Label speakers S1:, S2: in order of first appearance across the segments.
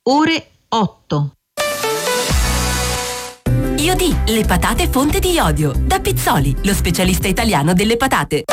S1: ore 8.
S2: Iodì, le patate fonte di iodio. Da Pizzoli, lo specialista italiano delle patate.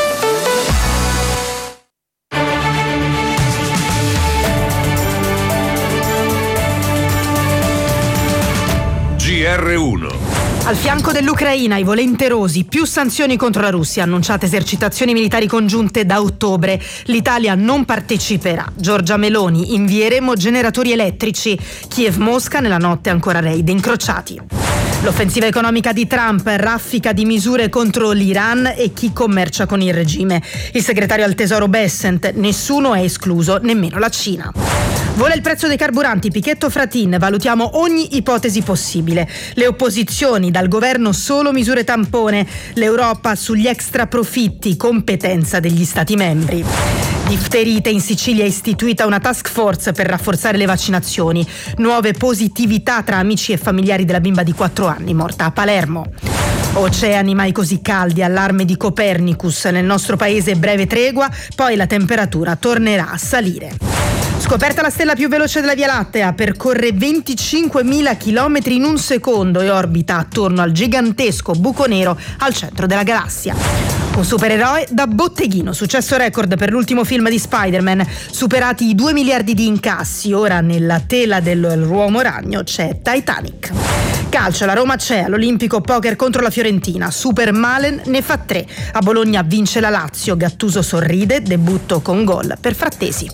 S3: GR1.
S4: Al fianco dell'Ucraina, i volenterosi, più sanzioni contro la Russia, annunciate esercitazioni militari congiunte da ottobre. L'Italia non parteciperà. Giorgia Meloni, invieremo generatori elettrici. Kiev-Mosca nella notte ancora raid incrociati. L'offensiva economica di Trump, raffica di misure contro l'Iran e chi commercia con il regime. Il segretario al Tesoro Bessent, nessuno è escluso, nemmeno la Cina. Vola il prezzo dei carburanti, Pichetto Fratin, valutiamo ogni ipotesi possibile. Le opposizioni, dal governo solo misure tampone. L'Europa sugli extra profitti, competenza degli Stati membri. Difterite, in Sicilia è istituita una task force per rafforzare le vaccinazioni. Nuove positività tra amici e familiari della bimba di 4 anni morta a Palermo. Oceani mai così caldi, allarme di Copernicus. Nel nostro paese breve tregua, poi la temperatura tornerà a salire. Scoperta la stella più veloce della Via Lattea, percorre 25.000 chilometri in un secondo e orbita attorno al gigantesco buco nero al centro della galassia. Un supereroe da botteghino, successo record per l'ultimo film di Spider-Man, superati i 2 miliardi di incassi. Ora nella tela dell'uomo ragno c'è Titanic. Calcio, la Roma c'è, all'Olimpico poker contro la Fiorentina, Super Malen ne fa 3. A Bologna vince la Lazio, Gattuso sorride, debutto con gol per Frattesi.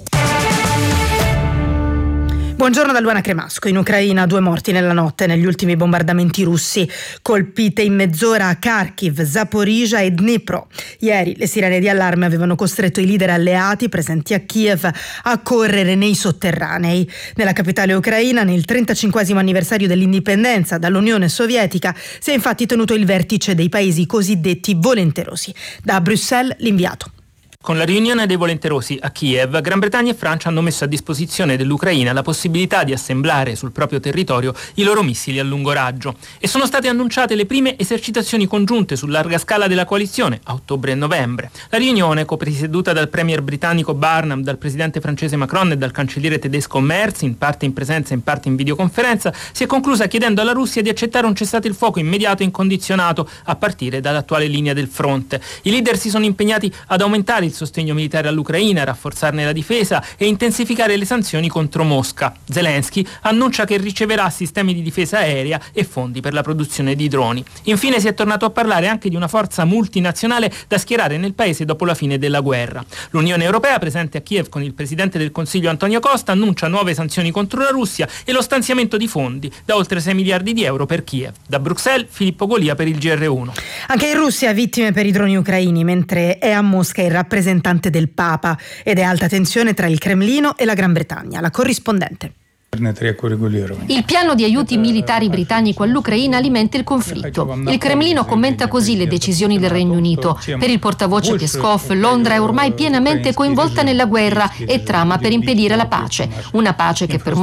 S4: Buongiorno da Luana Cremasco. In Ucraina 2 morti nella notte negli ultimi bombardamenti russi. Colpite in mezz'ora a Kharkiv, Zaporizhzhia e Dnipro. Ieri le sirene di allarme avevano costretto i leader alleati presenti a Kiev a correre nei sotterranei. Nella capitale ucraina, nel 35° anniversario dell'indipendenza dall'Unione Sovietica, si è infatti tenuto il vertice dei paesi cosiddetti volenterosi. Da Bruxelles l'inviato.
S5: Con la riunione dei volenterosi a Kiev, Gran Bretagna e Francia hanno messo a disposizione dell'Ucraina la possibilità di assemblare sul proprio territorio i loro missili a lungo raggio e sono state annunciate le prime esercitazioni congiunte su larga scala della coalizione a ottobre e novembre. La riunione, copresieduta dal premier britannico Barnum, dal presidente francese Macron e dal cancelliere tedesco Merz, in parte in presenza e in parte in videoconferenza, si è conclusa chiedendo alla Russia di accettare un cessate il fuoco immediato e incondizionato a partire dall'attuale linea del fronte. I leader si sono impegnati ad aumentare il sostegno militare all'Ucraina, rafforzarne la difesa e intensificare le sanzioni contro Mosca. Zelensky annuncia che riceverà sistemi di difesa aerea e fondi per la produzione di droni. Infine si è tornato a parlare anche di una forza multinazionale da schierare nel paese dopo la fine della guerra. L'Unione Europea, presente a Kiev con il presidente del Consiglio Antonio Costa, annuncia nuove sanzioni contro la Russia e lo stanziamento di fondi da oltre 6 miliardi di euro per Kiev. Da Bruxelles, Filippo Golia per il GR1.
S4: Anche in Russia vittime per i droni ucraini, mentre è a Mosca il rappresentante del Papa ed è alta tensione tra il Cremlino e la Gran Bretagna. La corrispondente.
S6: Il piano di aiuti militari britannico all'Ucraina alimenta il conflitto. Il Cremlino commenta così le decisioni del Regno Unito. Per il portavoce Peskov, Londra è ormai pienamente coinvolta nella guerra e trama per impedire la pace. Una pace che per